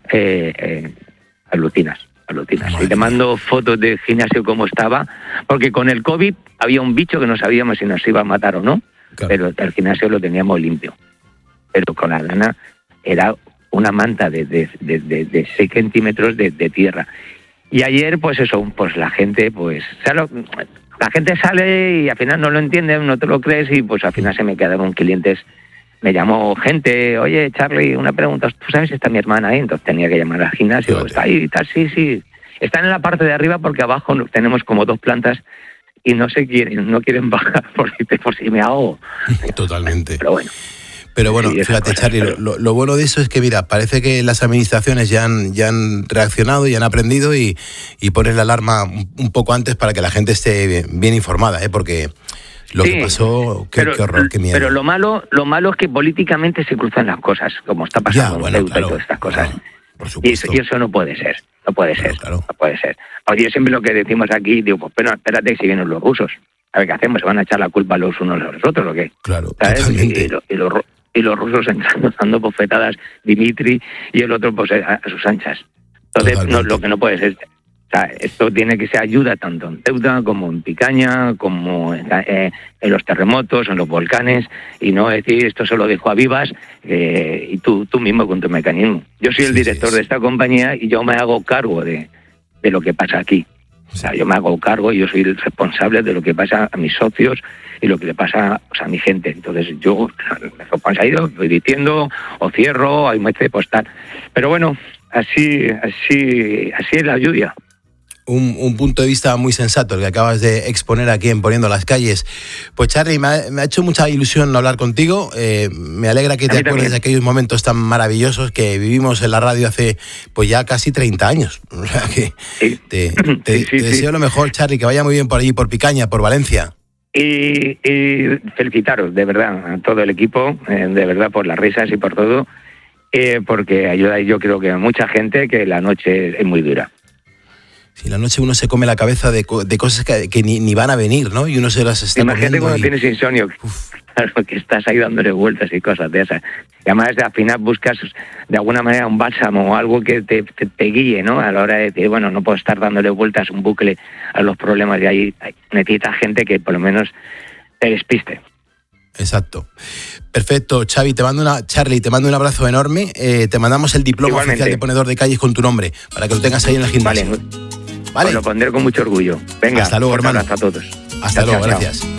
alucinas. Y te mando fotos del gimnasio como estaba, porque con el COVID había un bicho que no sabíamos si nos iba a matar o no, claro. Pero el gimnasio lo teníamos limpio. Pero con la lana era una manta de 6 centímetros de tierra. Y ayer, pues eso, pues la gente, la gente sale y al final no lo entiende, no te lo crees, y pues al final se me quedaron clientes. Me llamó gente, oye, Charlie, una pregunta, ¿tú sabes si está mi hermana ahí? Entonces tenía que llamar al gimnasio, está ahí y tal, sí. Están en la parte de arriba porque abajo tenemos como 2 plantas y no quieren bajar por si me ahogo. Totalmente. Pero bueno, sí, fíjate, Charlie, lo bueno de eso es que, mira, parece que las administraciones ya han reaccionado y han aprendido y ponen la alarma un poco antes para que la gente esté bien informada, porque lo que pasó, qué horror, qué miedo. Pero lo malo es que políticamente se cruzan las cosas, como está pasando en Ceuta y todas estas cosas. Por supuesto. Y eso no puede ser. No puede ser. Oye, siempre lo que decimos aquí, digo, pues pero espérate si vienen los rusos. A ver qué hacemos, ¿se van a echar la culpa los unos a los otros o qué? Claro, ¿sabes? totalmente. Y los rusos entrando, dando bofetadas, Dimitri, y el otro pues a sus anchas. Entonces, lo que no puede ser. O sea, esto tiene que ser ayuda tanto en Ceuta como en Picaña, como en los terremotos, en los volcanes, y no decir esto se lo dejo a vivas y tú mismo con tu mecanismo. Yo soy el director de esta compañía y yo me hago cargo de lo que pasa aquí. O sea, yo me hago cargo y yo soy el responsable de lo que pasa a mis socios y lo que le pasa a mi gente. Entonces yo me responsabilizo, voy diciendo, o cierro, hay muestra de postar. Pero bueno, así es la lluvia. Un punto de vista muy sensato el que acabas de exponer aquí en Poniendo las Calles. Pues Charlie, me ha hecho mucha ilusión hablar contigo. Me alegra que te acuerdes de aquellos momentos tan maravillosos que vivimos en la radio hace pues ya casi 30 años. O sea que te deseo lo mejor, Charlie, que vaya muy bien por allí, por Picaña, por Valencia. Y felicitaros, de verdad, a todo el equipo, de verdad, por las risas y por todo, porque ayuda, yo creo que a mucha gente, que la noche es muy dura. Si la noche uno se come la cabeza de cosas que ni van a venir, ¿no? Y uno se las está Imagínate cuando tienes insomnio, claro, que estás ahí dándole vueltas y cosas de esas. Y además al final buscas de alguna manera un bálsamo o algo que te guíe, ¿no? A la hora de decir, bueno, no puedo estar dándole vueltas un bucle a los problemas de ahí. Necesita gente que por lo menos te despiste. Exacto. Perfecto, Charlie, te mando un abrazo enorme. Te mandamos el diploma oficial de ponedor de calles con tu nombre, para que lo tengas ahí en el gimnasio. Vale. Lo pondré con mucho orgullo. Venga, hasta luego, hermano. Abrazo a todos. Hasta luego, gracias.